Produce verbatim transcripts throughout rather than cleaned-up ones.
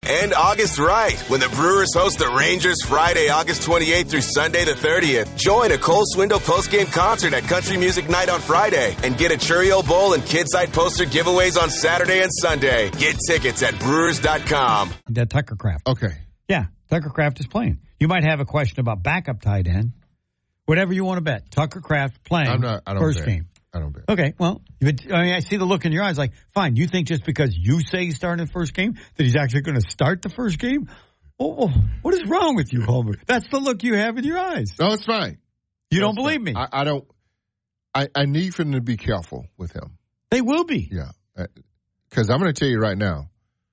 End August right when the Brewers host the Rangers Friday, August twenty-eighth through Sunday the thirtieth. Join a Cole Swindle postgame concert at Country Music Night on Friday and get a Cheerio Bowl and Kidside poster giveaways on Saturday and Sunday. Get tickets at brewers dot com. That Tucker Kraft. Okay. Yeah, Tucker Kraft is playing. You might have a question about backup tight end. Whatever you want to bet. Tucker Kraft playing I'm not, I don't first bet. game. I don't bet. Okay, well, but, I mean, I see the look in your eyes like, fine, you think just because you say he's starting the first game that he's actually going to start the first game? Oh, what is wrong with you, Homer? That's the look you have in your eyes. No, it's fine. You no, don't believe fine. me? I, I don't. I, I need for them to be careful with him. They will be. Yeah. Because I'm going to tell you right now.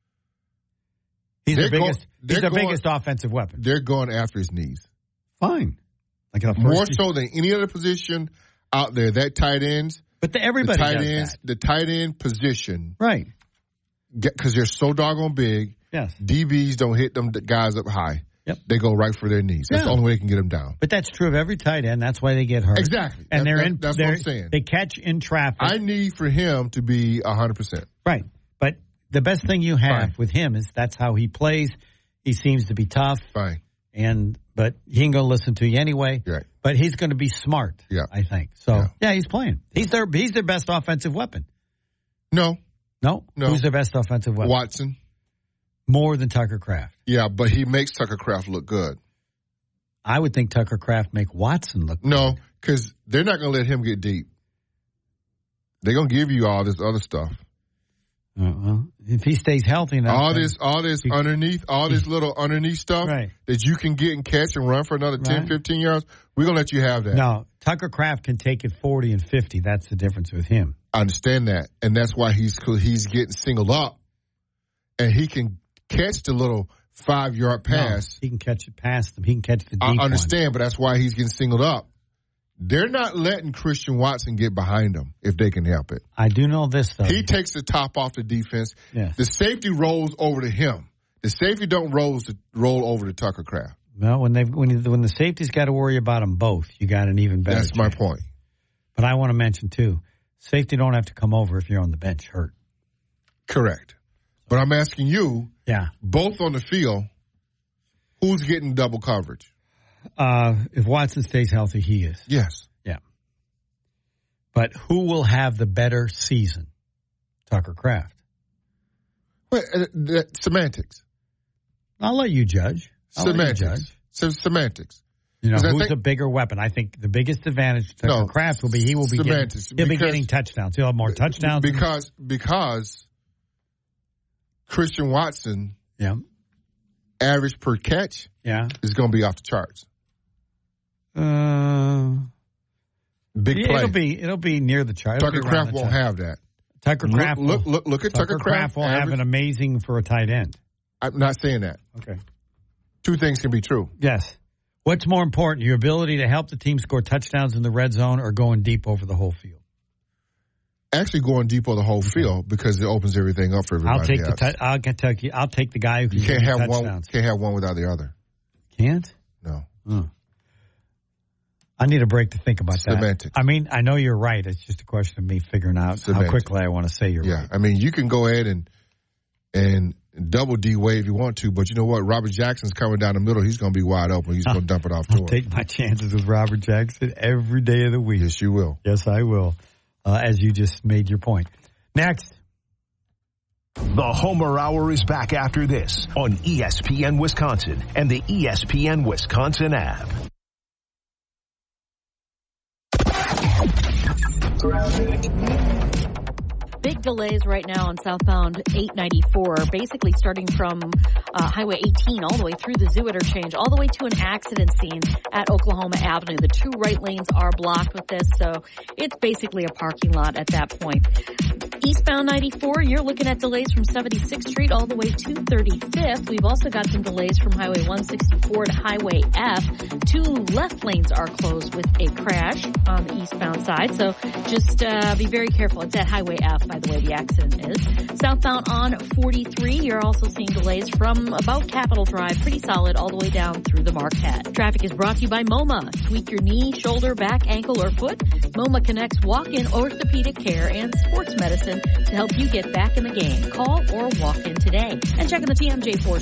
He's their biggest, going, he's their going, biggest offensive weapon. They're going after his knees. Fine. Like in a first More game. so than any other position out there, that tight ends. But the, everybody the tight does ends, that. The tight end position. Right. Because they're so doggone big. Yes. D Bs don't hit them guys up high. Yep. They go right for their knees. That's yeah. the only way they can get them down. But that's true of every tight end. That's why they get hurt. Exactly. And that, they're that, in. That's they're, what I'm saying. They catch in traffic. I need for him to be one hundred percent. Right. But the best thing you have Fine. with him is that's how he plays. He seems to be tough. Fine. And but he ain't going to listen to you anyway. Right. But he's going to be smart. Yeah. I think. So yeah. yeah, he's playing. He's their he's their best offensive weapon. No. No. No. Who's their best offensive weapon? Watson. More than Tucker Kraft. Yeah, but he makes Tucker Kraft look good. I would think Tucker Kraft make Watson look no, good. because they're not going to let him get deep. They're going to give you all this other stuff. Uh, well, if he stays healthy enough. All this, all this he, underneath, all this little underneath stuff right. that you can get and catch and run for another ten, right. fifteen yards, we're going to let you have that. No, Tucker Kraft can take it forty and fifty. That's the difference with him. I understand that. And that's why he's he's getting singled up. And he can catch the little five-yard pass. No, he can catch it past them. He can catch the deep I understand, one. But that's why he's getting singled up. They're not letting Christian Watson get behind him if they can help it. I do know this, though. He takes the top off the defense. Yes. The safety rolls over to him. The safety don't roll to roll over to Tucker Kraft. Well, when they when when the safety's got to worry about them both, you got an even better. That's chance. my point. But I want to mention too, safety don't have to come over if you're on the bench hurt. Correct. But I'm asking you, yeah, both on the field, who's getting double coverage? Uh, if Watson stays healthy, he is. Yes. Yeah. But who will have the better season? Tucker Kraft. Well, uh, that, semantics. I'll let you judge. I'll semantics. Let you judge. So, semantics. You know, who's think, a bigger weapon? I think the biggest advantage to Tucker no, Kraft will be he will be getting, he'll be getting touchdowns. He'll have more touchdowns. Because because Christian Watson, yeah, average per catch, yeah, is going to be off the charts. Uh, Big yeah, play. It'll be it'll be near the chart. Tucker Kraft won't chart. have that. Tucker Kraft. Look, look, look, look at Tucker, Tucker Kraft. Kraft will average. have an amazing for a tight end. I'm not saying that. Okay. Two things can be true. Yes. What's more important, your ability to help the team score touchdowns in the red zone or going deep over the whole field? Actually, going deep on the whole field because it opens everything up for everybody. I'll take else. the. T- I'll get Tucky. I'll take the guy who can You can't get have touchdowns. one. Can't have one without the other. Can't. No. Oh. I need a break to think about Semantics. that. I mean, I know you're right. It's just a question of me figuring out Semantics. how quickly I want to say you're yeah. right. I mean, you can go ahead and and double D way if you want to, but you know what? Robert Jackson's coming down the middle. He's going to be wide open. He's going to dump it off to I'll him. take my chances with Robert Jackson every day of the week. Yes, you will. Yes, I will. Uh, as you just made your point. Next. The Homer Hour is back after this on E S P N Wisconsin and the E S P N Wisconsin app. Big delays right now on southbound eight ninety-four, basically starting from uh, Highway eighteen all the way through the Zoo Interchange, all the way to an accident scene at Oklahoma Avenue. The two right lanes are blocked with this, so it's basically a parking lot at that point. Eastbound ninety-four, you're looking at delays from seventy-sixth Street all the way to thirty-fifth. We've also got some delays from Highway one sixty-four to Highway F. Two left lanes are closed with a crash on the eastbound side, so just uh, be very careful. It's at Highway F, by the way, the accident is. Southbound on forty-three, you're also seeing delays from about Capitol Drive, pretty solid all the way down through the Marquette. Traffic is brought to you by MoMA. Tweak your knee, shoulder, back, ankle, or foot. MoMA connects walk-in orthopedic care and sports medicine to help you get back in the game. Call or walk in today. And check out the T M J four